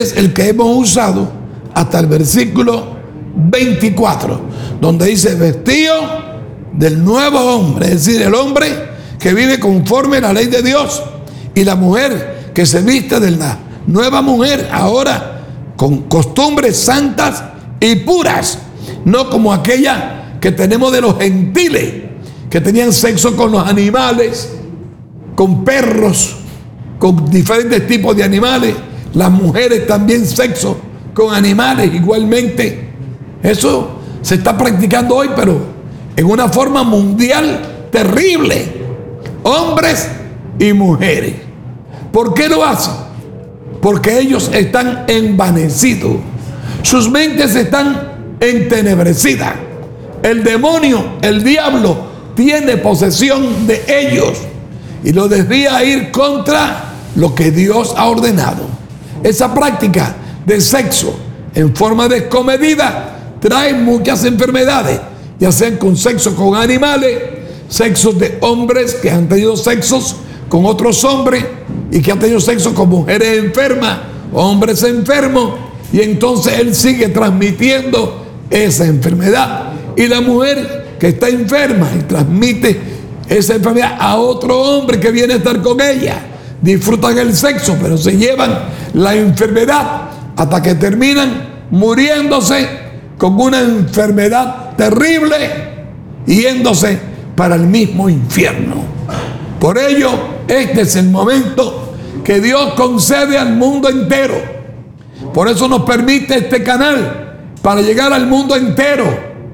es el que hemos usado hasta el versículo 24, donde dice: vestido del nuevo hombre, es decir, el hombre que vive conforme a la ley de Dios, y la mujer que se viste de la nueva mujer, ahora con costumbres santas y puras, no como aquella que tenemos de los gentiles, que tenían sexo con los animales, con perros, con diferentes tipos de animales. Las mujeres también sexo con animales igualmente. Eso se está practicando hoy, pero en una forma mundial terrible. Hombres y mujeres. ¿Por qué lo hacen? Porque ellos están envanecidos. Sus mentes están entenebrecidas. El demonio, el diablo, tiene posesión de ellos y los desvía a ir contra lo que Dios ha ordenado. Esa práctica de sexo en forma descomedida trae muchas enfermedades, ya sean con sexo con animales, sexos de hombres que han tenido sexos con otros hombres y que han tenido sexo con mujeres enfermas, hombres enfermos, y entonces él sigue transmitiendo esa enfermedad. Y la mujer que está enferma y transmite esa enfermedad a otro hombre que viene a estar con ella. Disfrutan el sexo, pero se llevan la enfermedad hasta que terminan muriéndose con una enfermedad terrible, yéndose para el mismo infierno. Por ello, este es el momento que Dios concede al mundo entero. Por eso nos permite este canal, para llegar al mundo entero,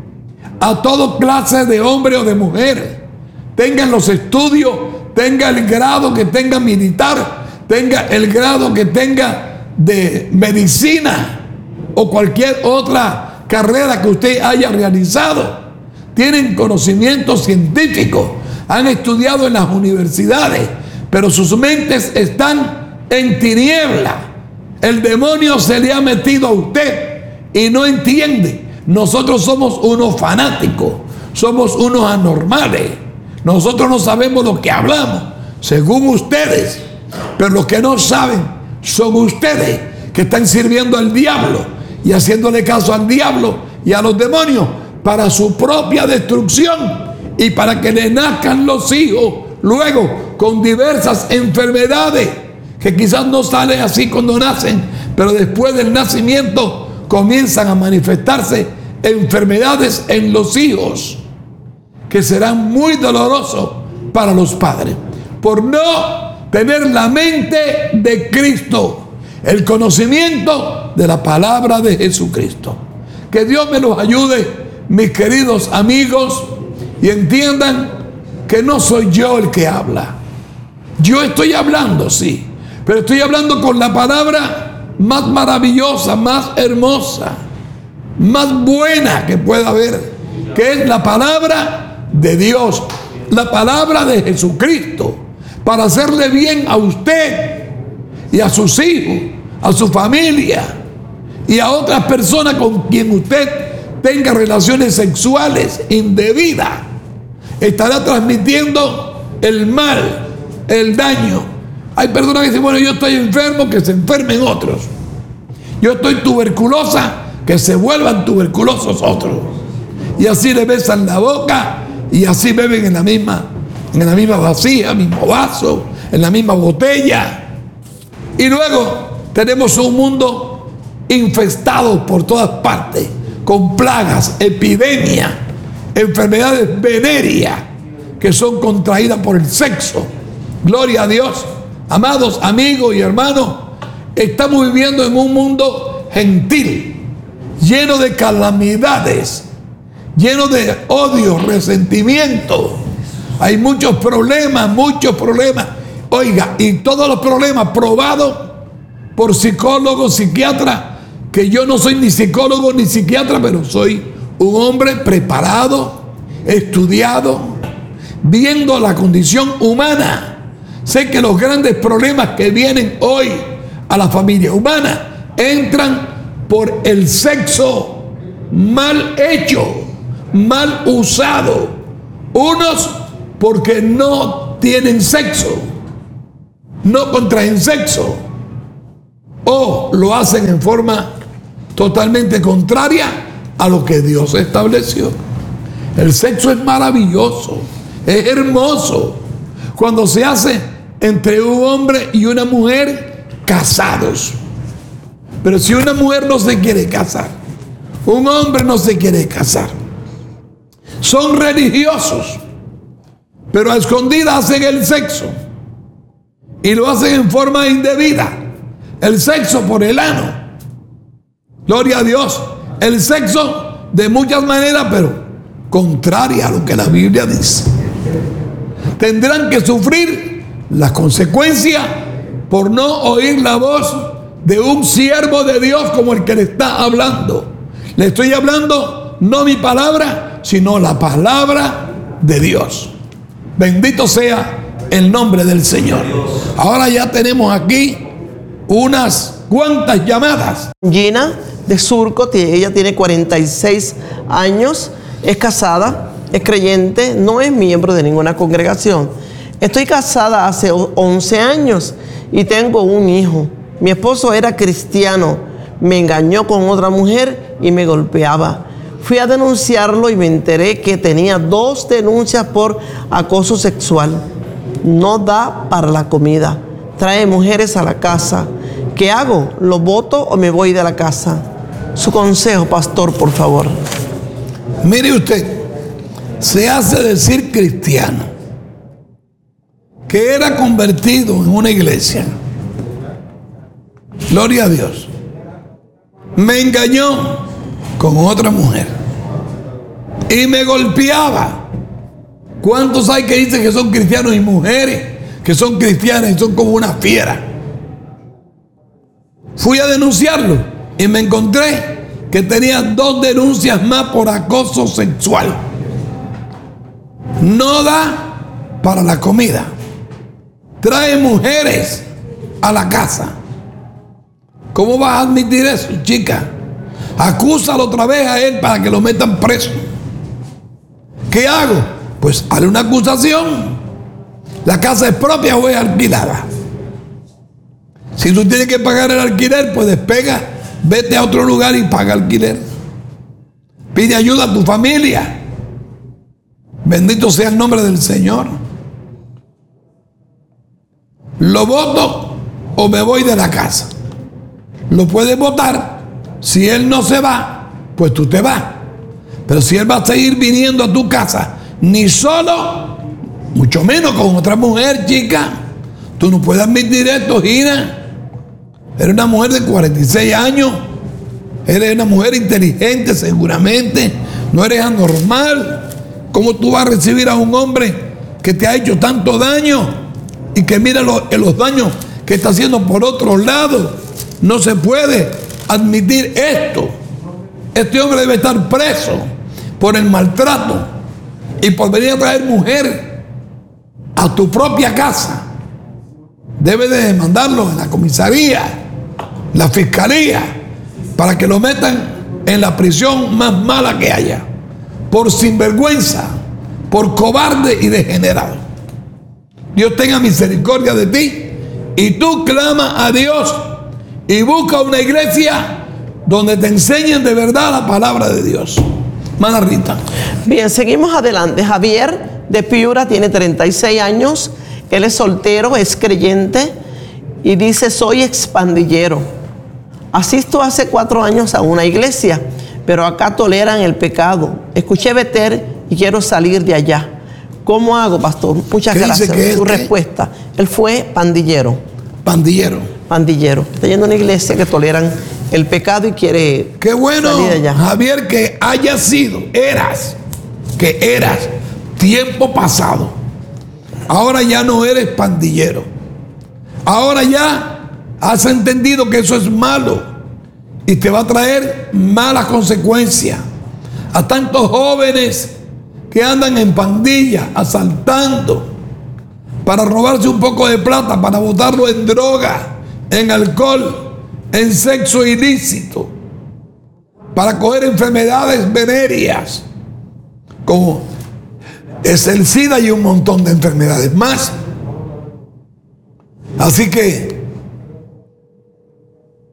a toda clase de hombre o de mujer, tengan los estudios, tenga el grado que tenga militar, tenga el grado que tenga de medicina o cualquier otra carrera que usted haya realizado. Tienen conocimiento científico, han estudiado en las universidades, pero sus mentes están en tiniebla. El demonio se le ha metido a usted y no entiende. Nosotros somos unos fanáticos, somos unos anormales. Nosotros no sabemos lo que hablamos, según ustedes, pero los que no saben son ustedes, que están sirviendo al diablo y haciéndole caso al diablo y a los demonios para su propia destrucción y para que le nazcan los hijos luego con diversas enfermedades que quizás no salen así cuando nacen, pero después del nacimiento comienzan a manifestarse enfermedades en los hijos que serán muy dolorosos para los padres por no tener la mente de Cristo, el conocimiento de la palabra de Jesucristo. Que Dios me los ayude, mis queridos amigos, y entiendan que no soy yo el que habla. Yo estoy hablando, sí, pero estoy hablando con la palabra más maravillosa, más hermosa, más buena que pueda haber, que es la palabra de Dios, la palabra de Jesucristo, para hacerle bien a usted y a sus hijos, a su familia y a otras personas con quien usted tenga relaciones sexuales indebidas. Estará transmitiendo el mal, el daño. Hay personas que dicen: bueno, yo estoy enfermo, que se enfermen otros. Yo estoy tuberculosa, que se vuelvan tuberculosos otros. Y así le besan la boca y así beben en la misma vasija, mismo vaso, en la misma botella. Y luego tenemos un mundo infestado por todas partes, con plagas, epidemias, enfermedades venéreas que son contraídas por el sexo. Gloria a Dios. Amados amigos y hermanos, estamos viviendo en un mundo gentil, lleno de calamidades, lleno de odio, resentimiento. Hay muchos problemas. Oiga, y todos los problemas probados por psicólogos, psiquiatras, que yo no soy ni psicólogo ni psiquiatra, pero soy un hombre preparado, estudiado, viendo la condición humana. Sé que los grandes problemas que vienen hoy a la familia humana entran por el sexo mal hecho, mal usado. Unos porque no tienen sexo, no contraen sexo. o lo hacen en forma totalmente contraria a lo que Dios estableció. El sexo es maravilloso, es hermoso cuando se hace entre un hombre y una mujer casados. Pero si una mujer no se quiere casar, un hombre no se quiere casar, son religiosos, pero a escondidas hacen el sexo y lo hacen en forma indebida. El sexo por el ano. Gloria a Dios. El sexo de muchas maneras, pero contraria a lo que la Biblia dice. Tendrán que sufrir las consecuencias por no oír la voz de un siervo de Dios como el que le está hablando. Le estoy hablando no mi palabra, sino la palabra de Dios. Bendito sea el nombre del Señor. Ahora ya tenemos aquí unas cuantas llamadas. Gina de Surco, ella tiene 46 años, es casada, es creyente, no es miembro de ninguna congregación. Estoy casada hace 11 años y tengo un hijo. Mi esposo era cristiano, me engañó con otra mujer y me golpeaba. Fui a denunciarlo y me enteré que tenía 2 denuncias por acoso sexual. No da para la comida, trae mujeres a la casa. ¿Qué hago? ¿Lo boto o me voy de la casa? Su consejo, pastor, por favor. Mire usted, se hace decir cristiano, que era convertido en una iglesia. Gloria a Dios. Me engañó con otra mujer y me golpeaba. ¿Cuántos hay que dicen que son cristianos y mujeres que son cristianas y son como una fiera? Fui a denunciarlo y me encontré que tenía 2 denuncias más por acoso sexual. No da para la comida. Trae mujeres a la casa. ¿Cómo vas a admitir eso, chica? Acúsalo otra vez a él para que lo metan preso. ¿Qué hago? Pues hazle una acusación. La casa es propia o es alquilada. Si tú tienes que pagar el alquiler, pues despega, vete a otro lugar y paga alquiler. Pide ayuda a tu familia. Bendito sea el nombre del Señor. ¿Lo voto o me voy de la casa? Lo puedes votar. Si él no se va, pues tú te vas. Pero si él va a seguir viniendo a tu casa, ni solo, mucho menos con otra mujer, chica, tú no puedes admitir esto, Gina. Eres una mujer de 46 años. Eres una mujer inteligente, seguramente. No eres anormal. ¿Cómo tú vas a recibir a un hombre que te ha hecho tanto daño y que mira los daños que está haciendo por otro lado? No se puede admitir esto. Este hombre debe estar preso por el maltrato y por venir a traer mujer a tu propia casa. Debe de demandarlo en la comisaría, la fiscalía, para que lo metan en la prisión más mala que haya, por sinvergüenza, por cobarde y degenerado. Dios tenga misericordia de ti y tú clama a Dios y busca una iglesia donde te enseñen de verdad la palabra de Dios. Mana Rita. Bien, seguimos adelante. Javier de Piura tiene 36 años. Él es soltero, es creyente y dice: soy expandillero. Asisto hace 4 años a una iglesia, pero acá toleran el pecado. Escuché Beter y quiero salir de allá. ¿Cómo hago, pastor? Muchas gracias por su respuesta. Él fue pandillero. Pandillero. Está yendo a una iglesia que toleran el pecado y quiere Qué bueno, salir de allá. Javier, que haya sido, eras tiempo pasado. Ahora ya no eres pandillero. Ahora ya has entendido que eso es malo y te va a traer malas consecuencias. A tantos jóvenes que andan en pandilla, asaltando, para robarse un poco de plata, para botarlo en droga, en alcohol, en sexo ilícito, para coger enfermedades venéreas, como es el SIDA y un montón de enfermedades más. Así que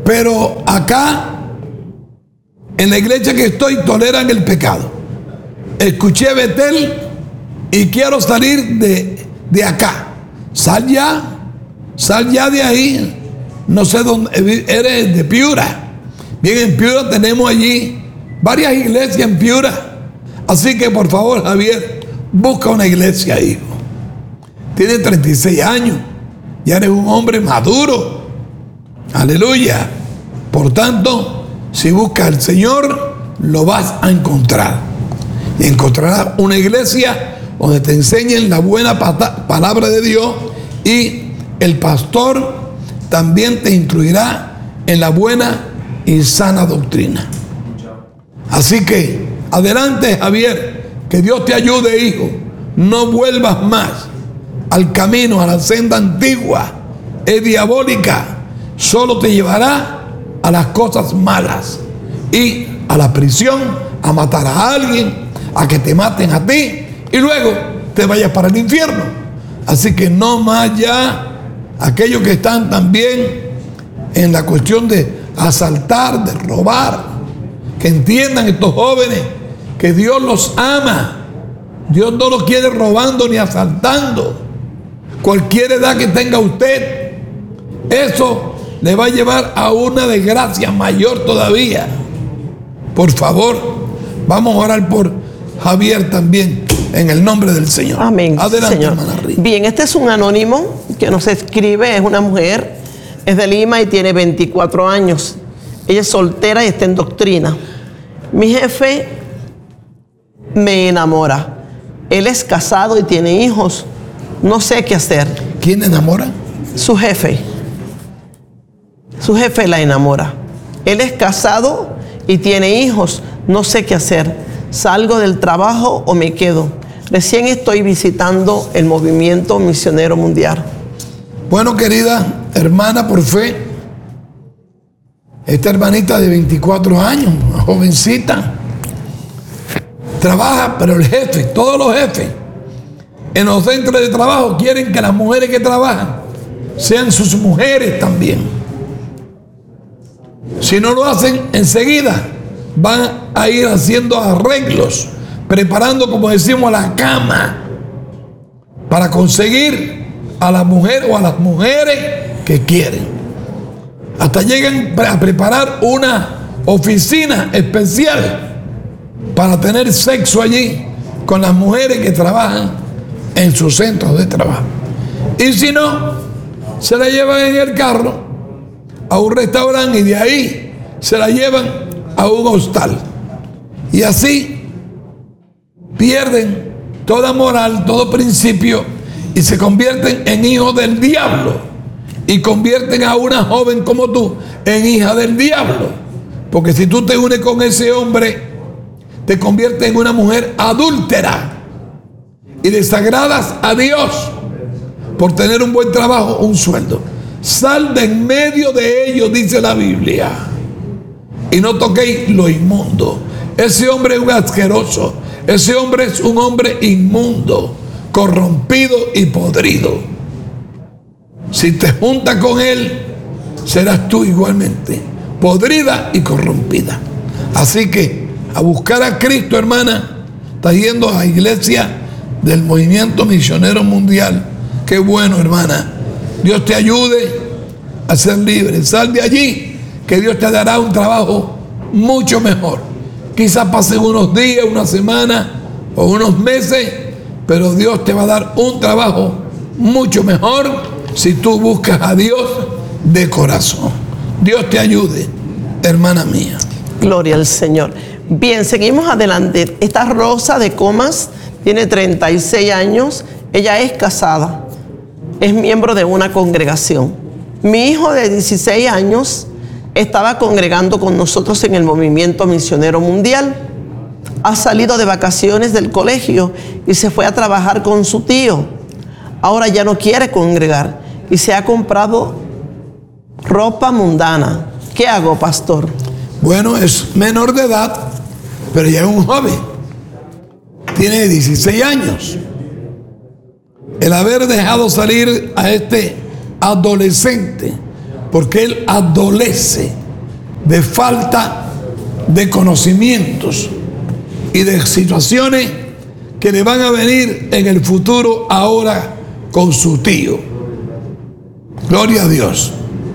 Pero acá, en la iglesia que estoy, toleran el pecado. Escuché Betel y quiero salir de acá. Sal ya de ahí. No sé dónde eres, de Piura. Bien, en Piura tenemos allí varias iglesias en Piura. Así que por favor, Javier, busca una iglesia, hijo. Tienes 36 años. Ya eres un hombre maduro. Aleluya. Por tanto, si buscas al Señor, lo vas a encontrar. Y encontrarás una iglesia donde te enseñen la buena palabra de Dios, y el pastor también te instruirá en la buena y sana doctrina. Así que, adelante, Javier, que Dios te ayude, hijo. No vuelvas más al camino, a la senda antigua. Es diabólica. Solo te llevará a las cosas malas y a la prisión, a matar a alguien, a que te maten a ti y luego te vayas para el infierno. Así que no más ya aquellos que están también en la cuestión de asaltar, de robar, que entiendan estos jóvenes que Dios los ama. Dios no los quiere robando ni asaltando. Cualquier edad que tenga usted, eso le va a llevar a una desgracia mayor todavía. Por favor, vamos a orar por Javier también, en el nombre del Señor. Amén. Adelante, Señor. hermana Rita. Bien, este es un anónimo que nos escribe, es una mujer, es de Lima y tiene 24 años. Ella es soltera y está en doctrina. Mi jefe me enamora. Él es casado y tiene hijos. No sé qué hacer. ¿Quién enamora? Su jefe. Su jefe la enamora. Él es casado y tiene hijos. No sé qué hacer. ¿Salgo del trabajo o me quedo? Recién estoy visitando el movimiento misionero mundial. Bueno, querida hermana por fe, esta hermanita de 24 años, una jovencita, trabaja, pero el jefe, todos los jefes en los centros de trabajo quieren que las mujeres que trabajan sean sus mujeres también. Si no lo hacen enseguida, van a ir haciendo arreglos, preparando, como decimos, la cama para conseguir a la mujer o a las mujeres que quieren. Hasta llegan a preparar una oficina especial para tener sexo allí con las mujeres que trabajan en sus centros de trabajo. Y si no, se la llevan en el carro a un restaurante y de ahí se la llevan a un hostal. Y así pierden toda moral, todo principio, y se convierten en hijos del diablo. Y convierten a una joven como tú en hija del diablo. Porque si tú te unes con ese hombre, te conviertes en una mujer adúltera y desagradas a Dios por tener un buen trabajo, un sueldo. Sal de en medio de ellos, dice la Biblia, y no toquéis lo inmundo. Ese hombre es un asqueroso. Ese hombre es un hombre inmundo, corrompido y podrido. Si te juntas con él, serás tú igualmente podrida y corrompida. Así que a buscar a Cristo, hermana. Estás yendo a la iglesia del movimiento misionero mundial. Qué bueno, hermana. Dios te ayude a ser libre. Sal de allí, que Dios te dará un trabajo mucho mejor. Quizás pasen unos días, una semana o unos meses, pero Dios te va a dar un trabajo mucho mejor si tú buscas a Dios de corazón. Dios te ayude, hermana mía. Gloria al Señor. Bien, seguimos adelante. Esta Rosa de Comas tiene 36 años. Ella es casada. Es miembro de una congregación. Mi hijo de 16 años estaba congregando con nosotros en el movimiento misionero mundial. Ha salido de vacaciones del colegio y se fue a trabajar con su tío. Ahora ya no quiere congregar y se ha comprado ropa mundana. ¿Qué hago, pastor? Bueno, es menor de edad, pero ya es un joven. Tiene 16 años. El haber dejado salir a este adolescente porque él adolece de falta de conocimientos y de situaciones que le van a venir en el futuro ahora con su tío. Gloria a Dios.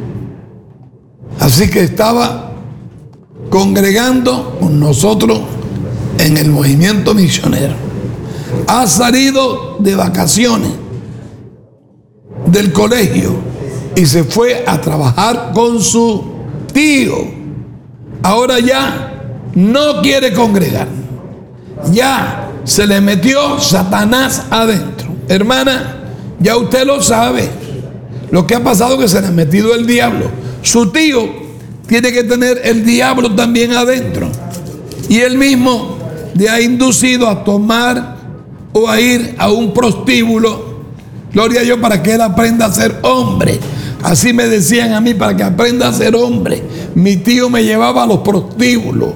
Así que estaba congregando con nosotros en el movimiento misionero. Ha salido de vacaciones del colegio y se fue a trabajar con su tío. Ahora ya no quiere congregar. Ya se le metió Satanás adentro. Hermana, ya usted lo sabe. Lo que ha pasado es que se le ha metido el diablo. Su tío tiene que tener el diablo también adentro. Y él mismo le ha inducido a tomar o a ir a un prostíbulo. Gloria a Dios, para que él aprenda a ser hombre. Así me decían a mí, para que aprenda a ser hombre. Mi tío me llevaba a los prostíbulos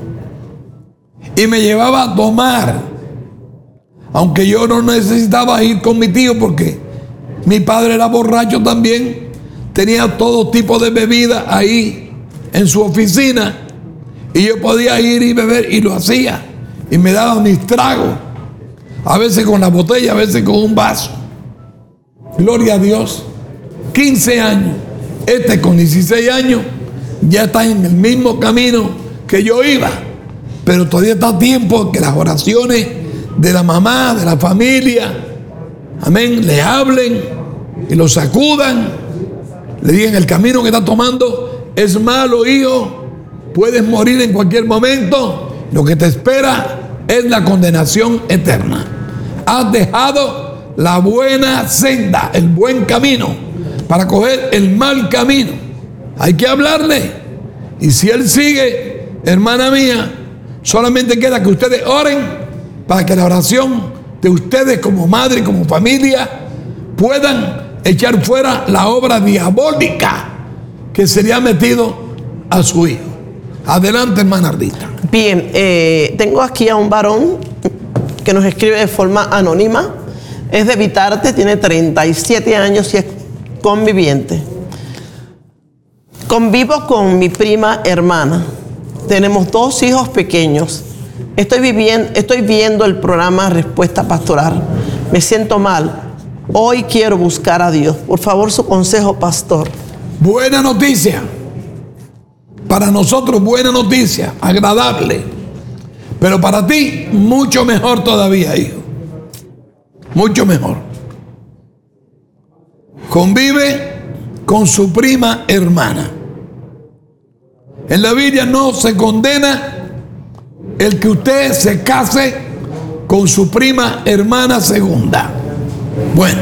y me llevaba a tomar, aunque yo no necesitaba ir con mi tío porque mi padre era borracho también. Tenía todo tipo de bebida ahí en su oficina y yo podía ir y beber, y lo hacía, y me daba mis tragos, a veces con la botella, a veces con un vaso. Gloria a Dios. 15 años. Este con 16 años ya está en el mismo camino que yo iba, pero todavía está a tiempo que las oraciones de la mamá, de la familia, amén, le hablen y lo sacudan, le digan: el camino que está tomando es malo, hijo, puedes morir en cualquier momento, lo que te espera es la condenación eterna. Has dejado la buena senda, el buen camino, para coger el mal camino. Hay que hablarle. Y si él sigue, hermana mía, solamente queda que ustedes oren para que la oración de ustedes como madre y como familia puedan echar fuera la obra diabólica que se le ha metido a su hijo. Adelante, hermana Ardita. Bien, tengo aquí a un varón que nos escribe de forma anónima. Es de Vitarte, tiene 37 años y es conviviente. Convivo con mi prima hermana. Tenemos 2 hijos pequeños. Estoy viendo el programa Respuesta Pastoral. Me siento mal. Hoy quiero buscar a Dios. Por favor, su consejo, pastor. Buena noticia. Para nosotros, buena noticia, agradable. Pero para ti, mucho mejor todavía, hijo. Mucho mejor. Convive con su prima hermana. En la Biblia no se condena el que usted se case con su prima hermana segunda. Bueno,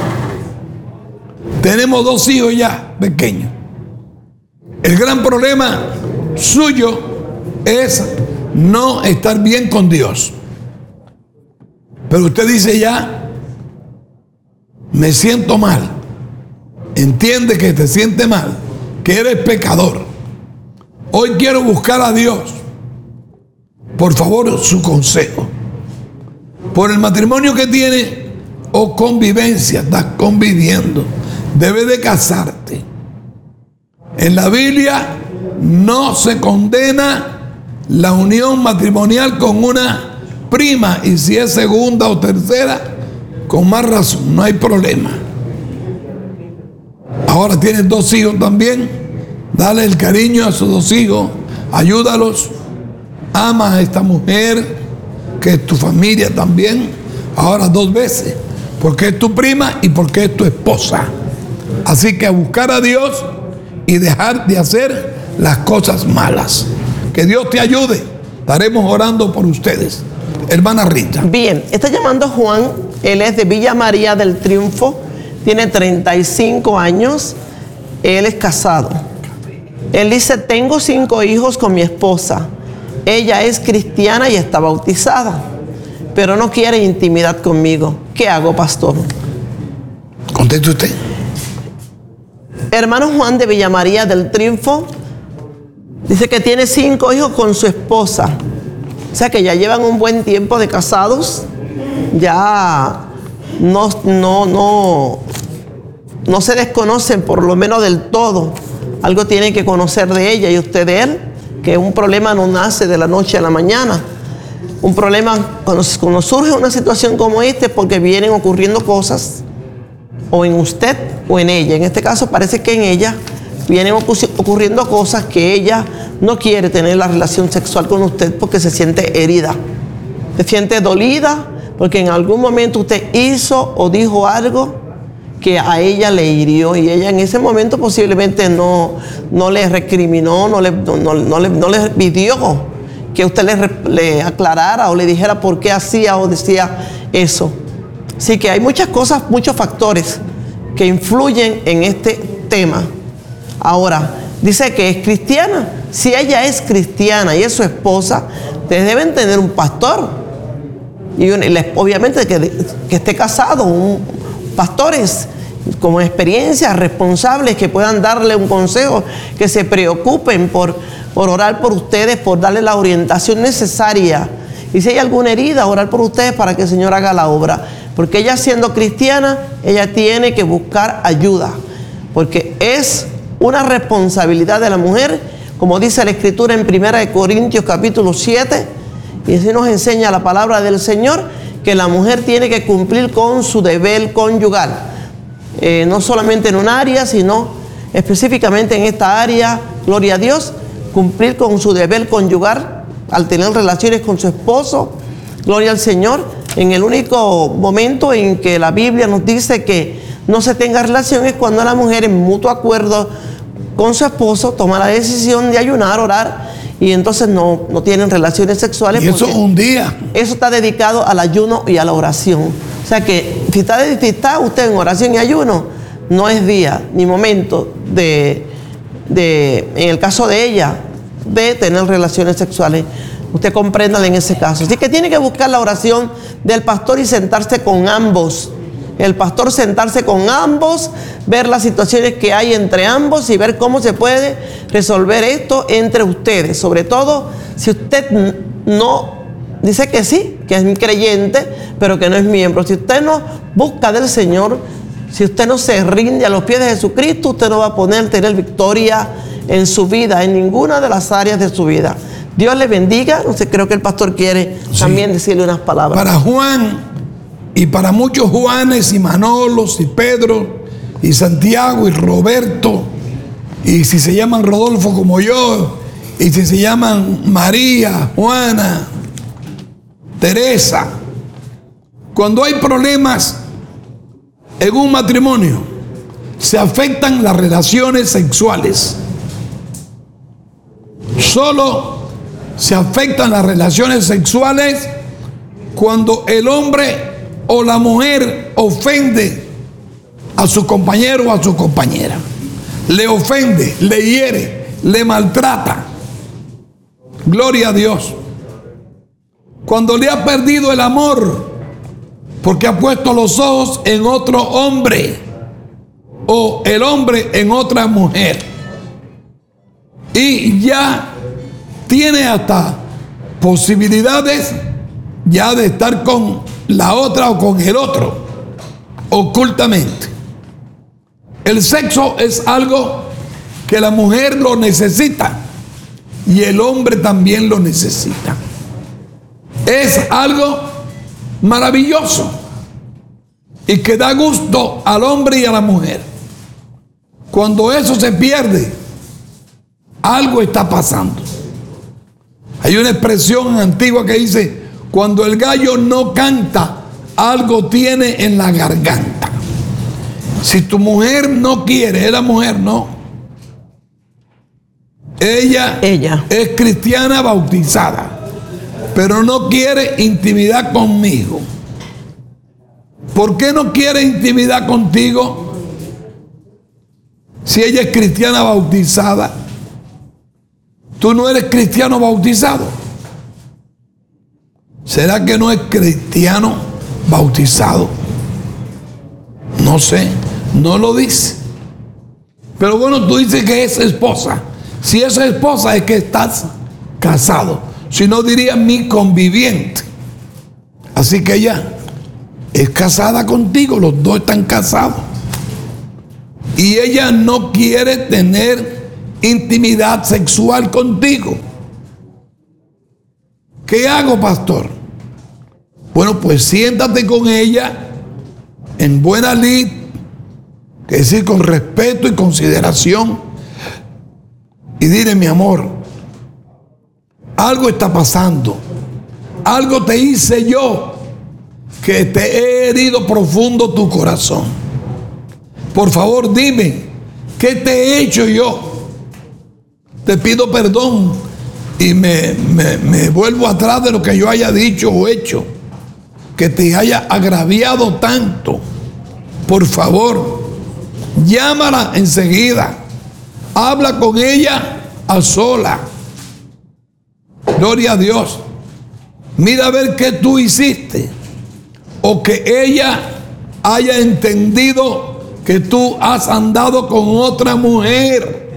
tenemos 2 hijos ya pequeños. El gran problema suyo es no estar bien con Dios. Pero usted dice: ya me siento mal. Entiende que te siente mal, que eres pecador. Hoy quiero buscar a Dios. Por favor, su consejo. Por el matrimonio que tiene o convivencia, estás conviviendo, debes de casarte. En la Biblia no se condena la unión matrimonial con una prima, y si es segunda o tercera, con más razón, no hay problema. Ahora tienes 2 hijos también, dale el cariño a sus 2 hijos, ayúdalos, ama a esta mujer que es tu familia también, ahora 2 veces, porque es tu prima y porque es tu esposa. Así que a buscar a Dios y dejar de hacer las cosas malas. Que Dios te ayude. Estaremos orando por ustedes. Hermana Rita. Bien, está llamando Juan. Él es de Villa María del Triunfo. Tiene 35 años. Él es casado. Él dice: tengo 5 hijos con mi esposa. Ella es cristiana y está bautizada, pero no quiere intimidad conmigo. ¿Qué hago, pastor? Conteste usted. Hermano Juan de Villa María del Triunfo dice que tiene 5 hijos con su esposa. O sea que ya llevan un buen tiempo de casados. Ya no se desconocen, por lo menos del todo. algo tiene que conocer de ella y usted de él, que un problema no nace de la noche a la mañana. Un problema, cuando surge una situación como esta, es porque vienen ocurriendo cosas, o en usted o en ella. En este caso parece que en ella vienen ocurriendo cosas que ella no quiere tener la relación sexual con usted porque se siente herida, se siente dolida, porque en algún momento usted hizo o dijo algo que a ella le hirió, y ella en ese momento posiblemente no le recriminó, no le pidió que usted le aclarara o le dijera por qué hacía o decía eso. Así que hay muchas cosas, muchos factores que influyen en este tema. Ahora, dice que es cristiana. Si ella es cristiana y es su esposa, ustedes deben tener un pastor. Y obviamente que esté casado, pastores con experiencia, responsables, que puedan darle un consejo, que se preocupen por orar por ustedes, por darle la orientación necesaria. Y si hay alguna herida, orar por ustedes para que el Señor haga la obra. Porque ella, siendo cristiana, ella tiene que buscar ayuda, porque es una responsabilidad de la mujer, como dice la Escritura en 1 Corintios capítulo 7, y así nos enseña la palabra del Señor, que la mujer tiene que cumplir con su deber conyugal, no solamente en un área, sino específicamente en esta área, gloria a Dios, cumplir con su deber conyugal al tener relaciones con su esposo, gloria al Señor. En el único momento en que la Biblia nos dice que no se tenga relaciones, cuando la mujer, en mutuo acuerdo con su esposo, toma la decisión de ayunar, orar, y entonces no tienen relaciones sexuales. Y eso es un día. Eso está dedicado al ayuno y a la oración. O sea que si está usted en oración y ayuno, no es día ni momento en el caso de ella, de tener relaciones sexuales. Usted compréndala en ese caso. Así que tiene que buscar la oración del pastor y sentarse con ambos. El pastor sentarse con ambos, ver las situaciones que hay entre ambos y ver cómo se puede resolver esto entre ustedes. Sobre todo si usted no dice que sí, que es creyente, pero que no es miembro. Si usted no busca del Señor, si usted no se rinde a los pies de Jesucristo, usted no va a poder tener victoria en su vida, en ninguna de las áreas de su vida. Dios le bendiga. No sé, creo que el pastor quiere también decirle unas palabras. Para Juan y para muchos Juanes y Manolos y Pedro y Santiago y Roberto, y si se llaman Rodolfo como yo, y si se llaman María, Juana, Teresa, cuando hay problemas en un matrimonio, se afectan las relaciones sexuales. Solo se afectan las relaciones sexuales cuando el hombre o la mujer ofende a su compañero o a su compañera. Le ofende, le hiere, le maltrata. Gloria a Dios. Cuando le ha perdido el amor porque ha puesto los ojos en otro hombre, o el hombre en otra mujer, y ya tiene hasta posibilidades ya de estar con la otra o con el otro ocultamente. El sexo es algo que la mujer lo necesita y el hombre también lo necesita. Es algo maravilloso y que da gusto al hombre y a la mujer. Cuando eso se pierde, algo está pasando. Hay una expresión antigua que dice: cuando el gallo no canta, algo tiene en la garganta. Si tu mujer no quiere, es la mujer, no. Ella es cristiana bautizada, pero no quiere intimidad conmigo. ¿Por qué no quiere intimidad contigo? Si ella es cristiana bautizada, tú no eres cristiano bautizado. ¿Será que no es cristiano bautizado? No sé, no lo dice. Pero bueno, tú dices que es esposa. Si es esposa es que estás casado. Si no, diría mi conviviente. Así que ella es casada contigo, los dos están casados. Y ella no quiere tener intimidad sexual contigo. ¿Qué hago, pastor? Bueno, pues siéntate con ella en buena lid, que decir, con respeto y consideración, y dile: mi amor, algo está pasando, algo te hice yo que te he herido profundo tu corazón. Por favor, dime, ¿qué te he hecho yo? Te pido perdón y me vuelvo atrás de lo que yo haya dicho o hecho, que te haya agraviado tanto. Por favor, llámala enseguida, habla con ella a sola. Gloria a Dios. Mira a ver qué tú hiciste, o que ella haya entendido que tú has andado con otra mujer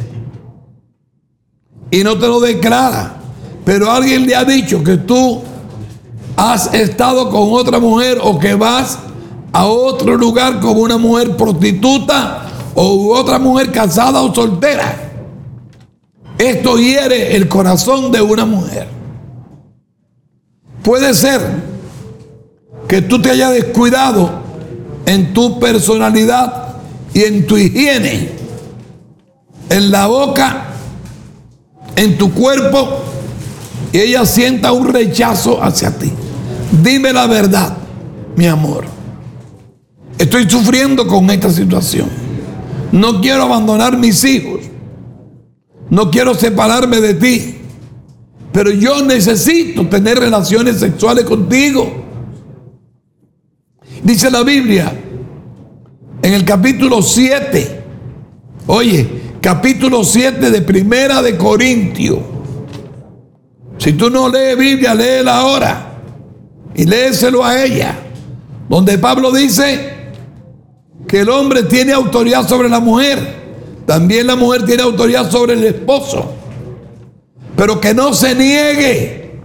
y no te lo declara, pero alguien le ha dicho que tú has estado con otra mujer, o que vas a otro lugar con una mujer prostituta o otra mujer casada o soltera. Esto hiere el corazón de una mujer. Puede ser que tú te hayas descuidado en tu personalidad y en tu higiene, en la boca, en tu cuerpo, y ella sienta un rechazo hacia ti. Dime la verdad, mi amor. Estoy sufriendo con esta situación. No quiero abandonar mis hijos. No quiero separarme de ti. Pero yo necesito tener relaciones sexuales contigo. Dice la Biblia en el capítulo 7. Oye, capítulo 7 de Primera de Corintios. Si tú no lees Biblia, léela ahora y léeselo a ella, donde Pablo dice que el hombre tiene autoridad sobre la mujer, también la mujer tiene autoridad sobre el esposo, pero que no se niegue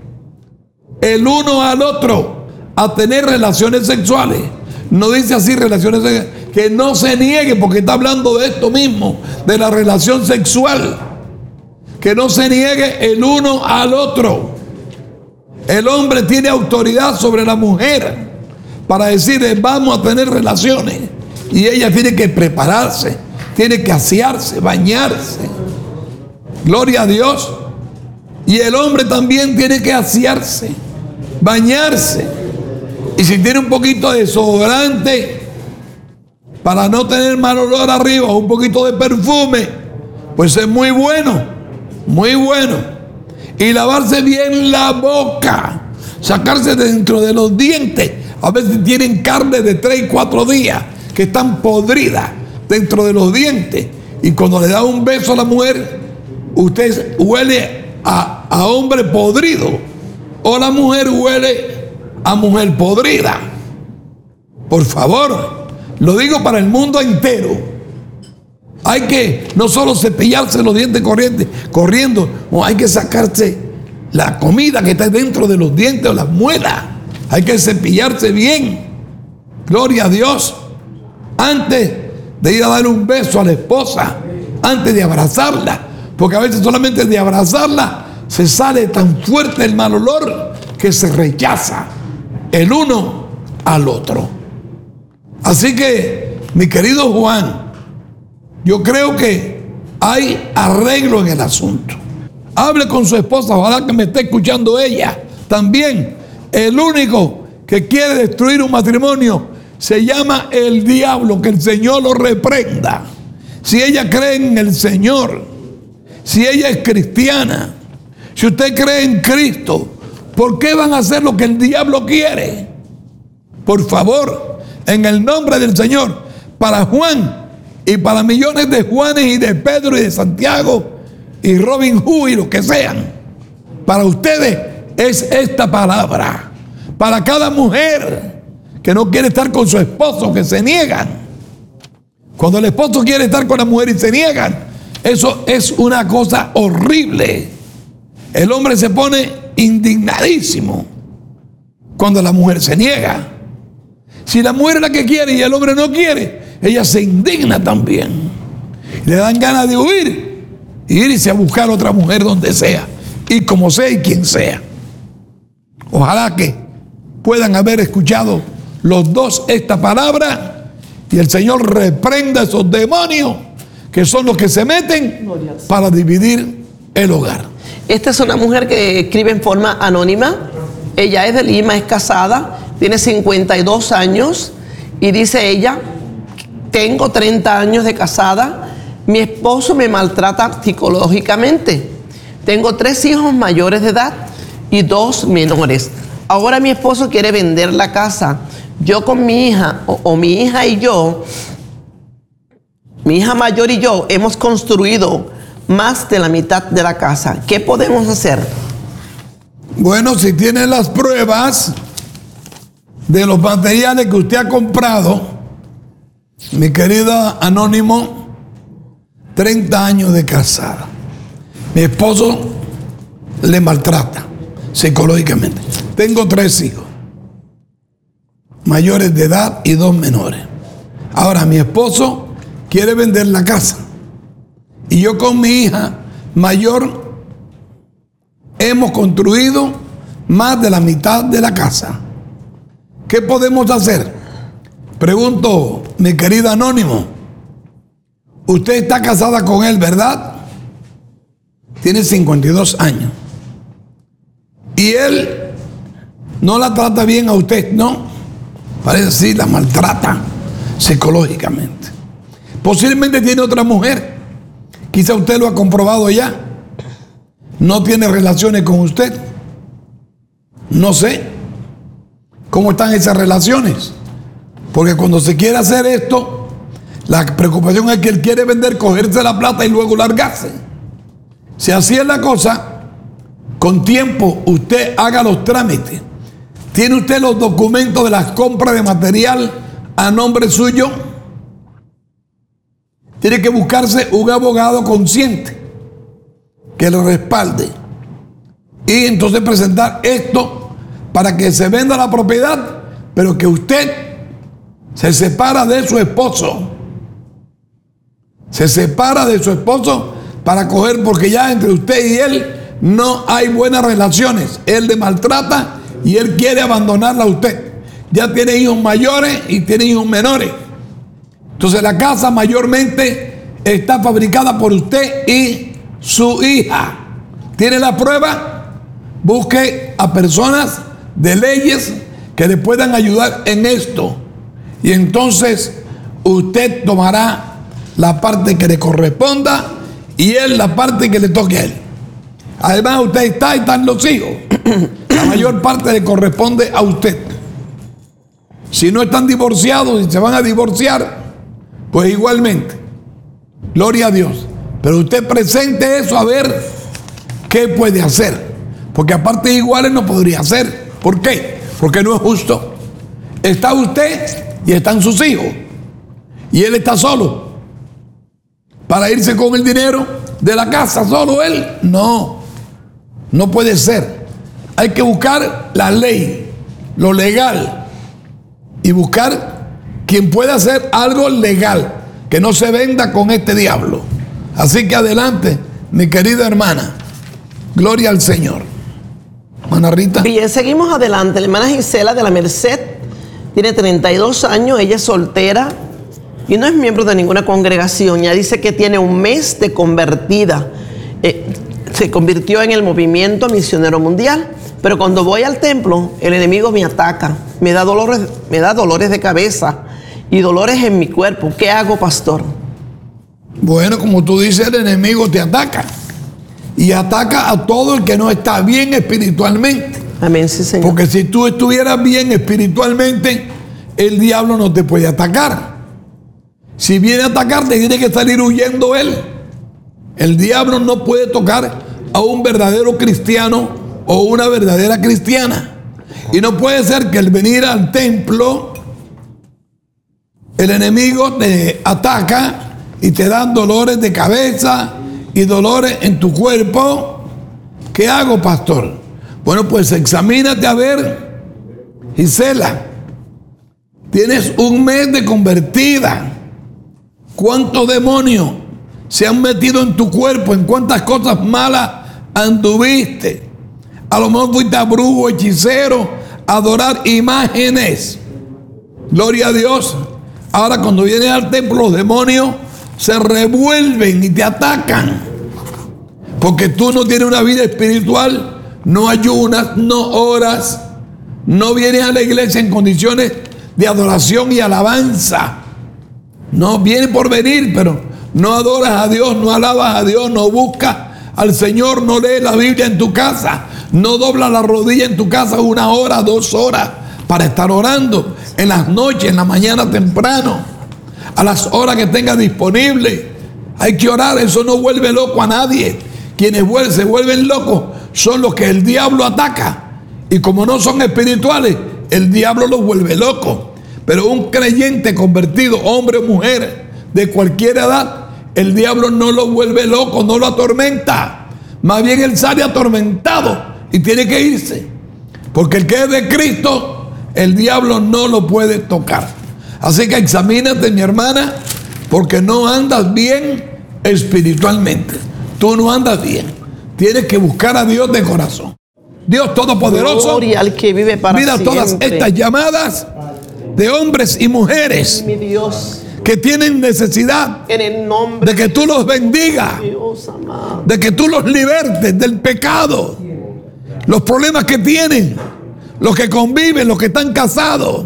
el uno al otro a tener relaciones sexuales. No dice así relaciones sexuales, que no se niegue, porque está hablando de esto mismo, de la relación sexual. Que no se niegue el uno al otro. El hombre tiene autoridad sobre la mujer para decirle: vamos a tener relaciones, y ella tiene que prepararse, tiene que asearse, bañarse. Gloria a Dios. Y el hombre también tiene que asearse, bañarse, y si tiene un poquito de desodorante para no tener mal olor arriba, un poquito de perfume, pues es muy bueno, muy bueno. Y lavarse bien la boca, sacarse dentro de los dientes. A veces tienen carne de 3 y 4 días que están podridas dentro de los dientes, y cuando le da un beso a la mujer, usted huele a hombre podrido, o la mujer huele a mujer podrida. Por favor, lo digo para el mundo entero. Hay que no solo cepillarse los dientes corriendo, no, hay que sacarse la comida que está dentro de los dientes o las muelas. Hay que cepillarse bien. Gloria a Dios. Antes de ir a darle un beso a la esposa, antes de abrazarla, porque a veces solamente de abrazarla se sale tan fuerte el mal olor que se rechaza el uno al otro. Así que, mi querido Juan, yo creo que hay arreglo en el asunto. Hable con su esposa, ojalá que me esté escuchando ella también. El único que quiere destruir un matrimonio se llama el diablo, que el Señor lo reprenda. Si ella cree en el Señor, si ella es cristiana, si usted cree en Cristo, ¿por qué van a hacer lo que el diablo quiere? Por favor, en el nombre del Señor, para Juan y para millones de Juanes y de Pedro y de Santiago y Robin Hood y los que sean, para ustedes es esta palabra. Para cada mujer que no quiere estar con su esposo, que se niegan. Cuando el esposo quiere estar con la mujer y se niegan, eso es una cosa horrible. El hombre se pone indignadísimo cuando la mujer se niega. Si la mujer es la que quiere y el hombre no quiere, ella se indigna también. Le dan ganas de huir y irse a buscar otra mujer donde sea, y como sea y quien sea. Ojalá que puedan haber escuchado los dos esta palabra y el Señor reprenda a esos demonios que son los que se meten para dividir el hogar. Esta es una mujer que escribe en forma anónima. Ella es de Lima, es casada, tiene 52 años y dice ella: tengo 30 años de casada, mi esposo me maltrata psicológicamente. Tengo 3 hijos mayores de edad y 2 menores. Ahora mi esposo quiere vender la casa. Yo con mi hija, o mi hija y yo, mi hija mayor y yo, hemos construido más de la mitad de la casa. ¿Qué podemos hacer? Bueno, si tiene las pruebas de los materiales que usted ha comprado, mi querida Anónimo, 30 años de casada. Mi esposo le maltrata psicológicamente. Tengo 3 hijos mayores de edad y 2 menores. Ahora mi esposo quiere vender la casa y yo con mi hija mayor hemos construido más de la mitad de la casa. ¿Qué podemos hacer? Pregunto, mi querida Anónimo, usted está casada con él, ¿verdad? Tiene 52 años. Y él no la trata bien a usted, ¿no? Parece sí, la maltrata psicológicamente. Posiblemente tiene otra mujer. Quizá usted lo ha comprobado ya. No tiene relaciones con usted. No sé cómo están esas relaciones. Porque cuando se quiere hacer esto, la preocupación es que él quiere vender, cogerse la plata y luego largarse. Si así es la cosa, con tiempo usted haga los trámites. ¿Tiene usted los documentos de las compras de material a nombre suyo? Tiene que buscarse un abogado consciente que lo respalde. Y entonces presentar esto para que se venda la propiedad, pero que usted se separa de su esposo. Se separa de su esposo para coger, porque ya entre usted y él no hay buenas relaciones. Él le maltrata y él quiere abandonarla a usted. Ya tiene hijos mayores y tiene hijos menores. Entonces la casa mayormente está fabricada por usted y su hija. ¿Tiene la prueba? Busque a personas de leyes que le puedan ayudar en esto. Y entonces usted tomará la parte que le corresponda y él la parte que le toque a él. Además usted está y están los hijos. La mayor parte le corresponde a usted. Si no están divorciados y se van a divorciar, pues igualmente. Gloria a Dios. Pero usted presente eso a ver qué puede hacer. Porque aparte iguales no podría hacer. ¿Por qué? Porque no es justo. Está usted y están sus hijos. Y él está solo. Para irse con el dinero de la casa, solo él. No, no puede ser. Hay que buscar la ley, lo legal. Y buscar quien pueda hacer algo legal. Que no se venda con este diablo. Así que adelante, mi querida hermana. Gloria al Señor. Hermana Rita. Bien, seguimos adelante. La hermana Gisela de la Merced tiene 32 años, ella es soltera y no es miembro de ninguna congregación. Ya dice que tiene un mes de convertida. Se convirtió en el movimiento misionero mundial. Pero cuando voy al templo, el enemigo me ataca, me da dolores de cabeza y dolores en mi cuerpo. ¿Qué hago, pastor? Bueno, como tú dices, el enemigo te ataca. Y ataca a todo el que no está bien espiritualmente. Amén, sí, Señor. Porque si tú estuvieras bien espiritualmente, el diablo no te puede atacar. Si viene a atacarte, tiene que salir huyendo él. El diablo no puede tocar a un verdadero cristiano o una verdadera cristiana. Y no puede ser que al venir al templo, el enemigo te ataca y te dan dolores de cabeza y dolores en tu cuerpo. ¿Qué hago, pastor? Bueno, pues examínate a ver, Gisela. Tienes un mes de convertida. ¿Cuántos demonios se han metido en tu cuerpo, en cuántas cosas malas anduviste. A lo mejor fuiste a brujo, hechicero, a adorar imágenes. Gloria a Dios. Ahora cuando vienes al templo, los demonios se revuelven y te atacan. Porque tú no tienes una vida espiritual, no ayunas, no oras, no vienes a la iglesia en condiciones de adoración y alabanza. No vienes por venir, pero no adoras a Dios, no alabas a Dios, no buscas al Señor, no lees la Biblia en tu casa, no doblas la rodilla en tu casa 1 hora, 2 horas para estar orando en las noches, en la mañana temprano, a las horas que tengas disponible. Hay que orar, eso no vuelve loco a nadie. Quienes se vuelven locos son los que el diablo ataca. Y como no son espirituales, el diablo los vuelve locos. Pero un creyente convertido, hombre o mujer, de cualquier edad, el diablo no lo vuelve loco, no lo atormenta. Más bien él sale atormentado y tiene que irse. Porque el que es de Cristo, el diablo no lo puede tocar. Así que examínate, mi hermana, porque no andas bien espiritualmente. Tú no andas bien. Tienes que buscar a Dios de corazón. Dios Todopoderoso, gloria al que vive para mira siempre. Todas estas llamadas de hombres y mujeres Mi Dios, que tienen necesidad en el nombre de que tú los bendigas, de Dios amado. de que tú los libertes del pecado, los problemas que tienen, los que conviven, los que están casados,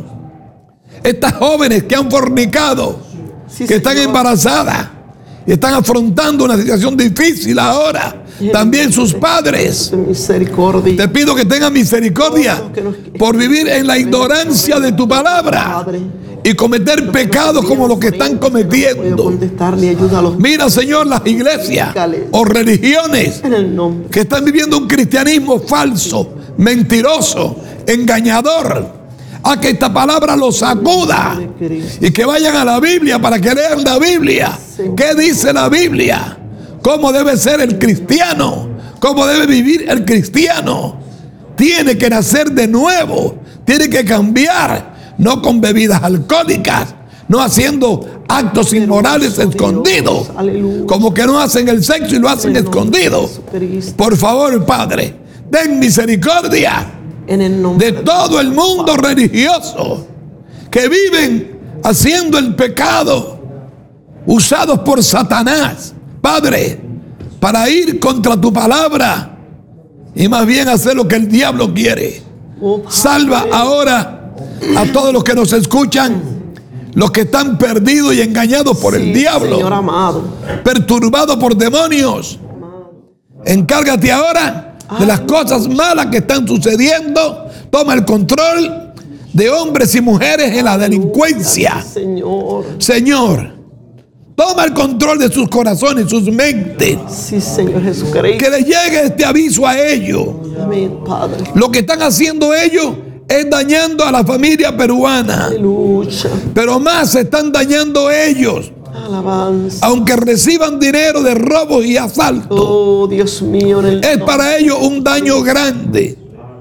estas jóvenes que han fornicado, Sí, que están Señor. embarazadas y están afrontando una situación difícil ahora. También sus padres. De misericordia. Te pido que tengas misericordia por vivir en la ignorancia de tu palabra y cometer pecados como los que están Puedo cometiendo. contestarle, ayúdalos. Mira, Señor, las iglesias o religiones En el nombre. que están viviendo un cristianismo falso, mentiroso, engañador. A que esta palabra los sacuda y que vayan a la Biblia para que lean la Biblia. ¿Qué dice la Biblia? ¿Cómo debe ser el cristiano? ¿Cómo debe vivir el cristiano? Tiene que nacer de nuevo, tiene que cambiar, no con bebidas alcohólicas, no haciendo actos inmorales escondidos, como que no hacen el sexo y lo hacen escondido. Por favor, Padre, ten misericordia En el nombre de todo el mundo religioso que viven haciendo el pecado, usados por Satanás, Padre, para ir contra tu palabra y más bien hacer lo que el diablo quiere. Salva ahora a todos los que nos escuchan, los que están perdidos y engañados por el diablo, Señor amado. perturbados por demonios. Encárgate ahora de las cosas malas que están sucediendo. Toma el control de hombres y mujeres en la delincuencia. Señor. Señor, toma el control de sus corazones, sus mentes. Sí, Señor Jesucristo. Que les llegue este aviso a ellos. Amén, Padre. Lo que están haciendo ellos es dañando a la familia peruana. Aleluya. Pero más se están dañando ellos. Alabanza. Aunque reciban dinero de robos y asaltos. Oh, Dios mío. En el Es para ellos un daño grande.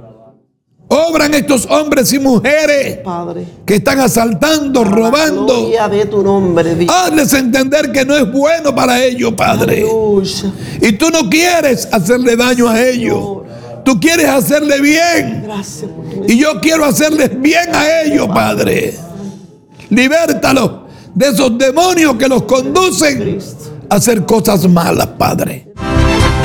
Obran estos hombres y mujeres Padre. que están asaltando, robando. Gloria de tu nombre, Dios. Hazles entender que no es bueno para ellos, Padre. Aleluya. Y tú no quieres hacerle daño a ellos. Tú quieres hacerle bien. Gracias por tu Y yo quiero hacerles bien a ellos, Padre. Libértalos de esos demonios que los conducen a hacer cosas malas, Padre.